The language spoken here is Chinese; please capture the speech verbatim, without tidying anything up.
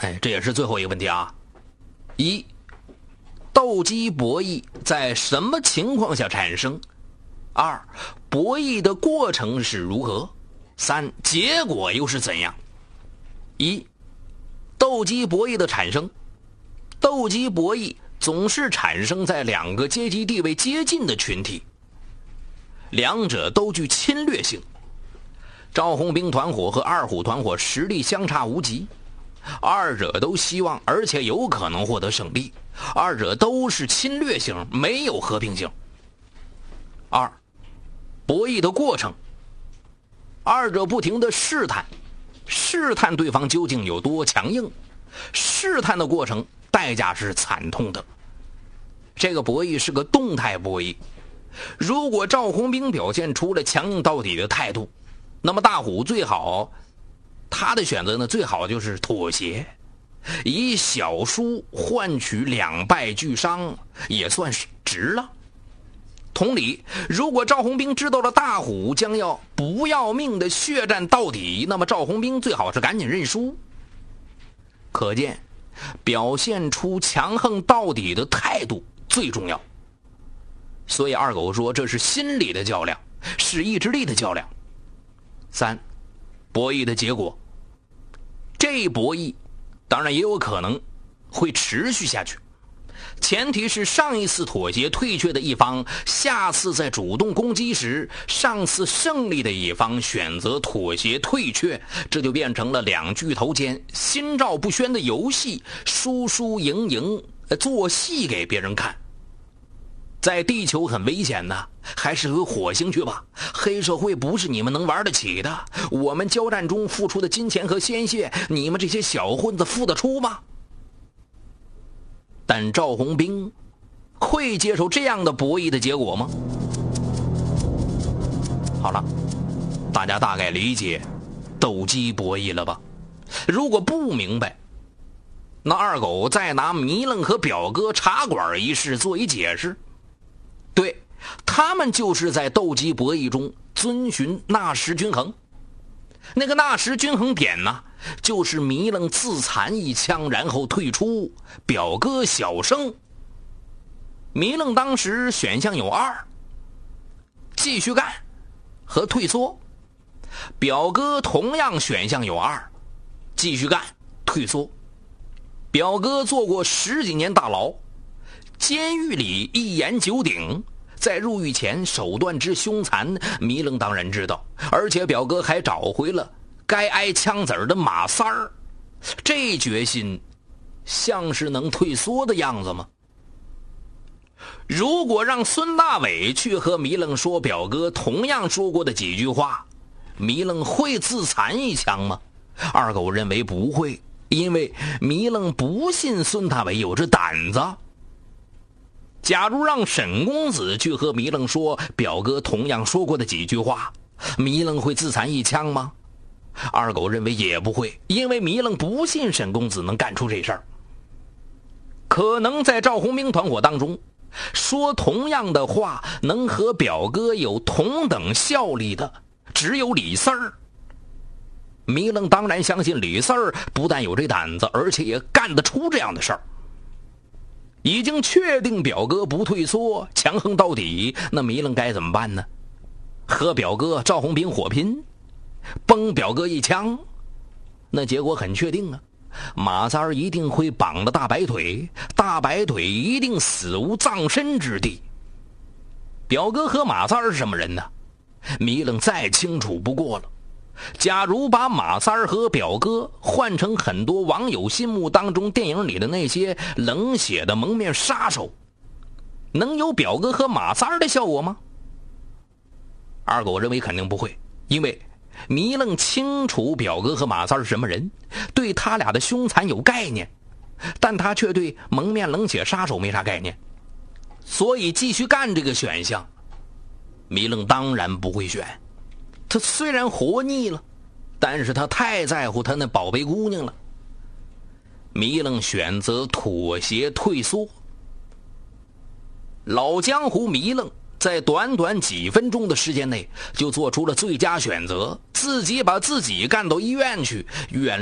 哎，这也是最后一个问题啊。一，斗鸡博弈在什么情况下产生？二，博弈的过程是如何？三，结果又是怎样？一，斗鸡博弈的产生。斗鸡博弈总是产生在两个阶级地位接近的群体，两者都具侵略性。赵红兵团伙和二虎团伙实力相差无几，二者都希望而且有可能获得胜利，二者都是侵略性，没有和平性。二，博弈的过程，二者不停地试探，试探对方究竟有多强硬，试探的过程代价是惨痛的。这个博弈是个动态博弈，如果赵红兵表现出了强硬到底的态度，那么大虎最好他的选择呢，最好就是妥协，以小输换取两败俱伤，也算是值了。同理，如果赵红兵知道了大虎将要不要命的血战到底，那么赵红兵最好是赶紧认输。可见表现出强横到底的态度最重要。所以二狗说这是心理的较量，是意志力的较量。三，博弈的结果，这博弈当然也有可能会持续下去，前提是上一次妥协退却的一方下次在主动攻击时，上次胜利的一方选择妥协退却，这就变成了两巨头间心照不宣的游戏，输输赢赢，做戏给别人看。在地球很危险的，还是回火星去吧，黑社会不是你们能玩得起的，我们交战中付出的金钱和鲜血，你们这些小混子付得出吗？但赵红兵会接受这样的博弈的结果吗？好了，大家大概理解斗鸡博弈了吧？如果不明白，那二狗再拿弥楞和表哥茶馆一事做一解释。对，他们就是在斗鸡博弈中遵循纳什均衡。那个纳什均衡点呢，就是弥楞自残一枪然后退出，表哥小胜。弥楞当时选项有二，继续干和退缩。表哥同样选项有二，继续干退缩。表哥做过十几年大牢，监狱里一言九鼎，在入狱前手段之凶残，弥楞当然知道，而且表哥还找回了该挨枪子儿的马三儿，这决心像是能退缩的样子吗？如果让孙大伟去和弥楞说表哥同样说过的几句话，弥楞会自残一枪吗？二狗认为不会，因为弥楞不信孙大伟有这胆子。假如让沈公子去和弥楞说表哥同样说过的几句话，弥楞会自残一枪吗？二狗认为也不会，因为弥楞不信沈公子能干出这事儿。可能在赵红兵团伙当中，说同样的话能和表哥有同等效力的只有李四儿。弥楞当然相信李四儿不但有这胆子，而且也干得出这样的事儿。已经确定表哥不退缩，强横到底，那弥楞该怎么办呢？和表哥赵红兵火拼，崩表哥一枪，那结果很确定啊，马三儿一定会绑着大白腿，大白腿一定死无葬身之地。表哥和马三儿是什么人呢？弥楞再清楚不过了。假如把马三儿和表哥换成很多网友心目当中电影里的那些冷血的蒙面杀手，能有表哥和马三儿的效果吗？二狗认为肯定不会，因为弥楞清楚表哥和马三儿是什么人，对他俩的凶残有概念，但他却对蒙面冷血杀手没啥概念，所以继续干这个选项弥楞当然不会选。他虽然活腻了，但是他太在乎他那宝贝姑娘了。弥楞选择妥协退缩。老江湖弥楞在短短几分钟的时间内就做出了最佳选择，自己把自己干到医院去，远